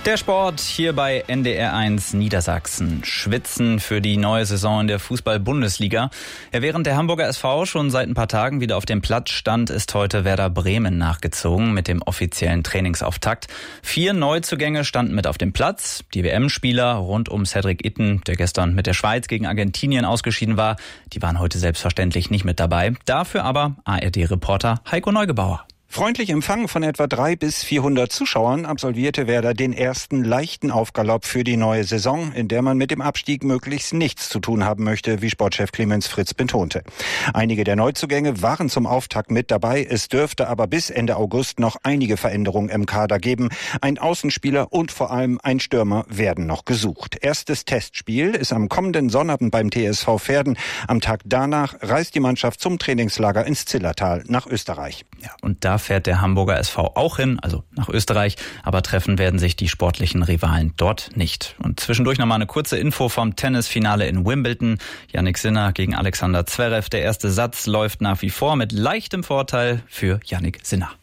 Der Sport hier bei NDR1 Niedersachsen. Schwitzen für die neue Saison in der Fußball-Bundesliga. Ja, während der Hamburger SV schon seit ein paar Tagen wieder auf dem Platz stand, ist heute Werder Bremen nachgezogen mit dem offiziellen Trainingsauftakt. 4 Neuzugänge standen mit auf dem Platz. Die WM-Spieler rund um Cedric Itten, der gestern mit der Schweiz gegen Argentinien ausgeschieden war, die waren heute selbstverständlich nicht mit dabei. Dafür aber ARD-Reporter Heiko Neugebauer. Freundlich empfangen von etwa 300 bis 400 Zuschauern absolvierte Werder den ersten leichten Aufgalopp für die neue Saison, in der man mit dem Abstieg möglichst nichts zu tun haben möchte, wie Sportchef Clemens Fritz betonte. Einige der Neuzugänge waren zum Auftakt mit dabei. Es dürfte aber bis Ende August noch einige Veränderungen im Kader geben. Ein Außenspieler und vor allem ein Stürmer werden noch gesucht. Erstes Testspiel ist am kommenden Sonnabend beim TSV Verden. Am Tag danach reist die Mannschaft zum Trainingslager ins Zillertal nach Österreich. Ja, und da fährt der Hamburger SV auch hin, also nach Österreich, aber treffen werden sich die sportlichen Rivalen dort nicht. Und zwischendurch nochmal eine kurze Info vom Tennisfinale in Wimbledon. Jannik Sinner gegen Alexander Zverev. Der erste Satz läuft nach wie vor mit leichtem Vorteil für Jannik Sinner.